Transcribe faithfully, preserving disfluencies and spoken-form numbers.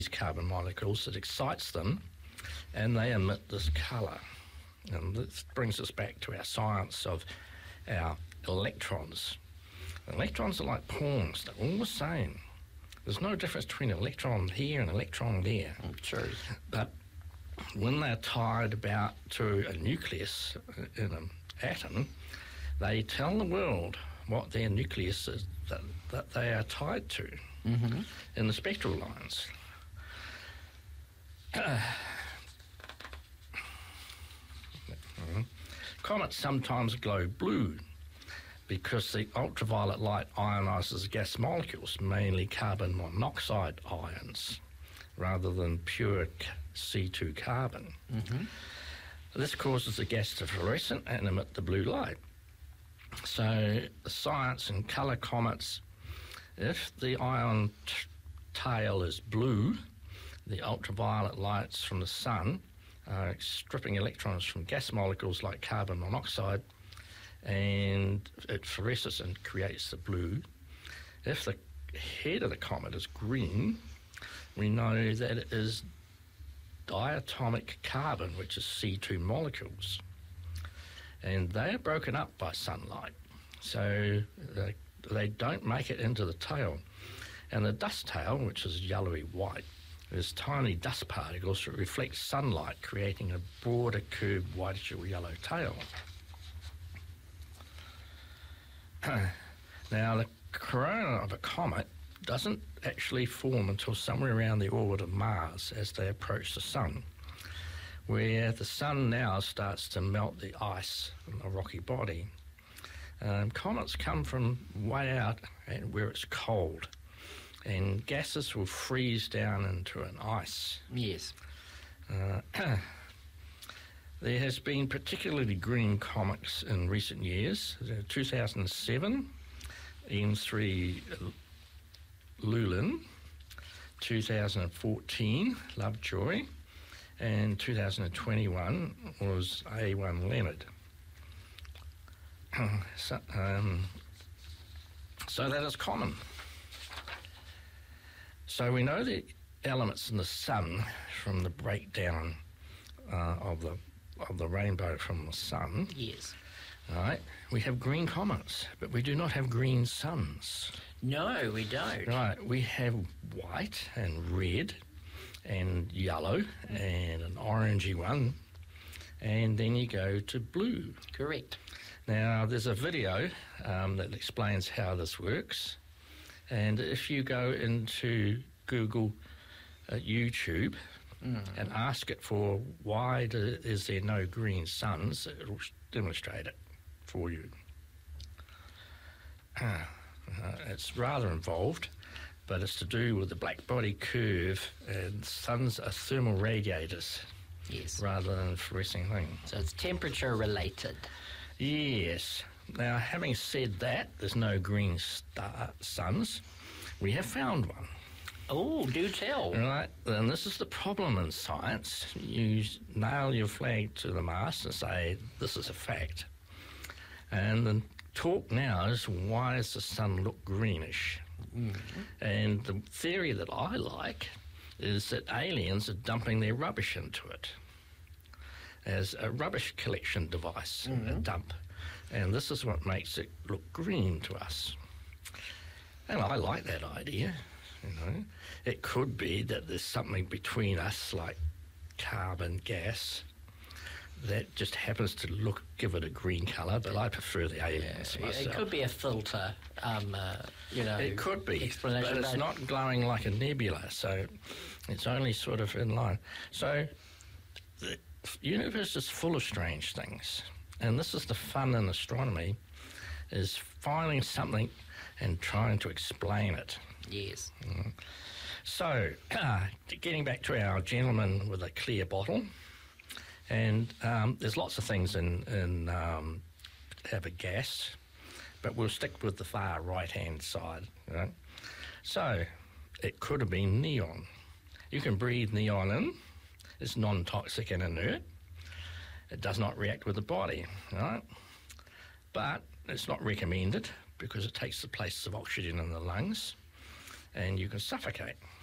carbon molecules that excites them, and they emit this colour. And this brings us back to our science of our electrons. Electrons are like pawns, they're all the same. There's no difference between an electron here and an electron there. True. But when they're tied about to a nucleus in an atom, they tell the world what their nucleus is that, that they are tied to mm-hmm. in the spectral lines. Uh, comets sometimes glow blue because the ultraviolet light ionises gas molecules, mainly carbon monoxide ions, rather than pure C two carbon. Mm-hmm. This causes the gas to fluorescent and emit the blue light. So the science in colour comets, if the ion t- tail is blue, the ultraviolet lights from the sun are stripping electrons from gas molecules like carbon monoxide, and it fluoresces and creates the blue. If the head of the comet is green, we know that it is diatomic carbon, which is C two molecules, and they are broken up by sunlight, so they, they don't make it into the tail. And the dust tail, which is yellowy white, is tiny dust particles that reflect sunlight, creating a broader curved whitish or yellow tail. Now, the corona of a comet doesn't actually form until somewhere around the orbit of Mars as they approach the sun, where the sun now starts to melt the ice in the rocky body. Um, comets come from way out and where it's cold, and gases will freeze down into an ice. Yes. Uh, there has been particularly green comets in recent years. two thousand seven, E M three Lulin, two thousand fourteen Lovejoy, and two thousand twenty-one was A one Leonard. so, um, so that is common. So we know the elements in the sun from the breakdown uh, of the of the rainbow from the sun. Yes. Right. We have green comets, but we do not have green suns. No, we don't. Right. We have white and red and yellow and an orangey one, and then you go to blue. Correct. Now, there's a video um, that explains how this works, and if you go into Google, uh, YouTube, mm. and ask it for why do, is there no green suns, it'll demonstrate it for you. Uh, uh, it's rather involved, but it's to do with the black body curve, and suns are thermal radiators. Yes. Rather than fluorescing things. So it's temperature related. Yes. Now, having said that, there's no green star suns. We have found one. Oh, do tell. Right, and this is the problem in science. You nail your flag to the mast and say, this is a fact. And the talk now is, why does the sun look greenish? Mm-hmm. And the theory that I like is that aliens are dumping their rubbish into it as a rubbish collection device, mm-hmm. a dump. And this is what makes it look green to us. And I like that idea. You know, it could be that there's something between us, like carbon gas, that just happens to look, give it a green colour, but I prefer the aliens yeah, myself. It could be a filter, um, uh, you know. It could be, but it's but not glowing like a nebula, so it's only sort of in line. So the universe is full of strange things, and this is the fun in astronomy, is finding something and trying to explain it. Yes. Mm. So, uh, getting back to our gentleman with a clear bottle, and um, there's lots of things in, in um, have a gas, but we'll stick with the far right-hand side. Right? So, it could have been neon. You can breathe neon in. It's non-toxic and inert. It does not react with the body, right? But it's not recommended because it takes the place of oxygen in the lungs, and you can suffocate.